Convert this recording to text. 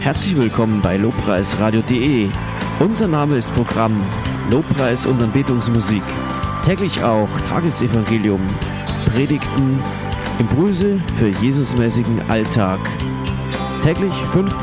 Herzlich willkommen bei lobpreisradio.de. Unser Name ist Programm Lobpreis und Anbetungsmusik. Täglich auch Tagesevangelium, Predigten, Impulse für Jesusmäßigen Alltag. Täglich 5